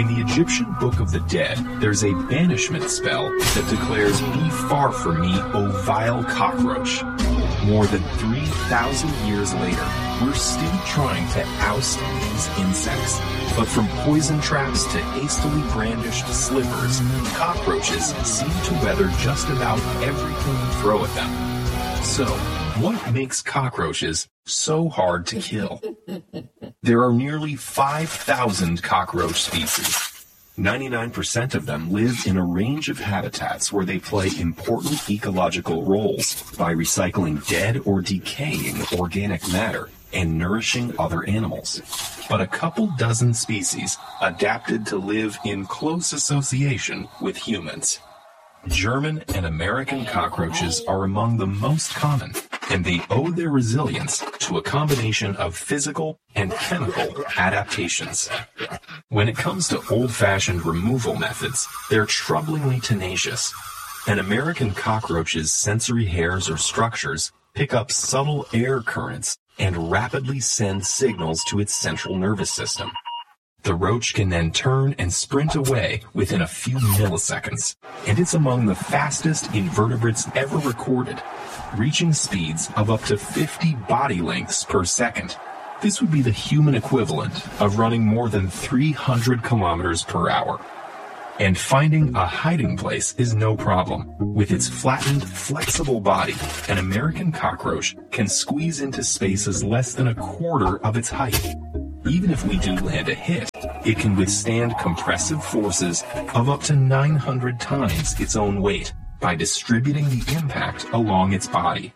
In the Egyptian Book of the Dead, there's a banishment spell that declares, "Be far from me, O vile cockroach." More than 3,000 years later, we're still trying to oust these insects. But from poison traps to hastily brandished slivers, cockroaches seem to weather just about everything you throw at them. So, what makes cockroaches so hard to kill? There are nearly 5,000 cockroach species. 99% of them live in a range of habitats where they play important ecological roles by recycling dead or decaying organic matter and nourishing other animals. But a couple dozen species adapted to live in close association with humans. German and American cockroaches are among the most common, and they owe their resilience to a combination of physical and chemical adaptations. When it comes to old-fashioned removal methods, they're troublingly tenacious. An American cockroach's sensory hairs or structures pick up subtle air currents and rapidly send signals to its central nervous system. The roach can then turn and sprint away within a few milliseconds, and it's among the fastest invertebrates ever recorded, reaching speeds of up to 50 body lengths per second. This would be the human equivalent of running more than 300 kilometers per hour. And finding a hiding place is no problem. With its flattened, flexible body, an American cockroach can squeeze into spaces less than a quarter of its height. Even if we do land a hit, it can withstand compressive forces of up to 900 times its own weight by distributing the impact along its body.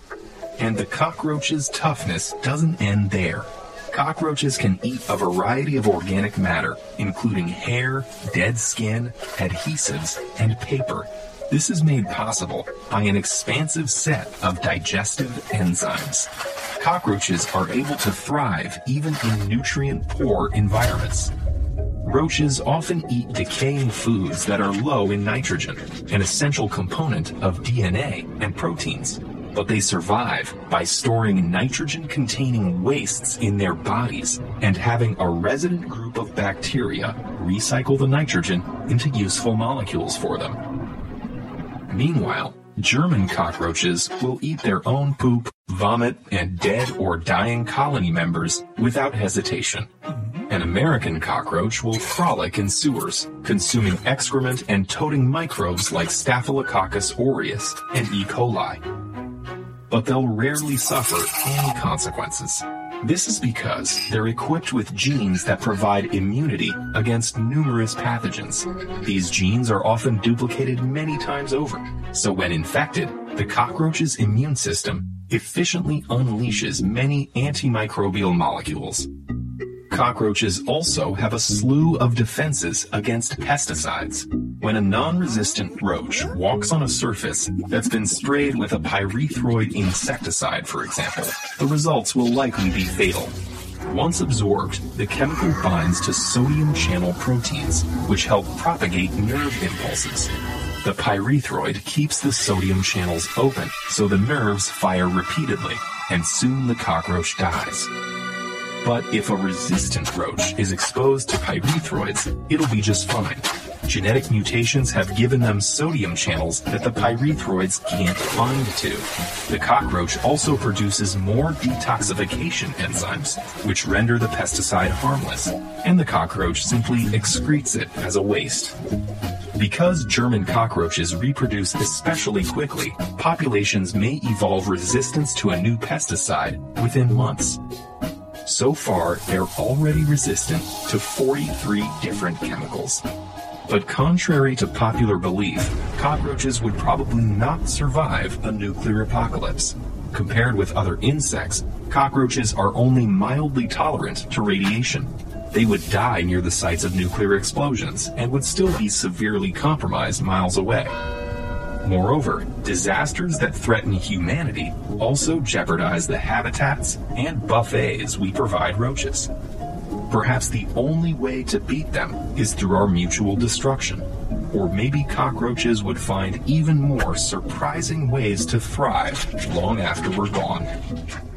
And the cockroach's toughness doesn't end there. Cockroaches can eat a variety of organic matter, including hair, dead skin, adhesives, and paper. This is made possible by an expansive set of digestive enzymes. Cockroaches are able to thrive even in nutrient-poor environments. Roaches often eat decaying foods that are low in nitrogen, an essential component of DNA and proteins. But they survive by storing nitrogen-containing wastes in their bodies and having a resident group of bacteria recycle the nitrogen into useful molecules for them. Meanwhile, German cockroaches will eat their own poop, vomit, and dead or dying colony members without hesitation. An American cockroach will frolic in sewers, consuming excrement and toting microbes like Staphylococcus aureus and E. coli. But they'll rarely suffer any consequences. This is because they're equipped with genes that provide immunity against numerous pathogens. These genes are often duplicated many times over, so when infected, the cockroach's immune system efficiently unleashes many antimicrobial molecules. Cockroaches also have a slew of defenses against pesticides. When a non-resistant roach walks on a surface that's been sprayed with a pyrethroid insecticide, for example, the results will likely be fatal. Once absorbed, the chemical binds to sodium channel proteins, which help propagate nerve impulses. The pyrethroid keeps the sodium channels open, so the nerves fire repeatedly, and soon the cockroach dies. But if a resistant roach is exposed to pyrethroids, it'll be just fine. Genetic mutations have given them sodium channels that the pyrethroids can't bind to. The cockroach also produces more detoxification enzymes, which render the pesticide harmless, and the cockroach simply excretes it as a waste. Because German cockroaches reproduce especially quickly, populations may evolve resistance to a new pesticide within months. So far, they're already resistant to 43 different chemicals. But contrary to popular belief, cockroaches would probably not survive a nuclear apocalypse. Compared with other insects, cockroaches are only mildly tolerant to radiation. They would die near the sites of nuclear explosions and would still be severely compromised miles away. Moreover, disasters that threaten humanity also jeopardize the habitats and buffets we provide roaches. Perhaps the only way to beat them is through our mutual destruction. Or maybe cockroaches would find even more surprising ways to thrive long after we're gone.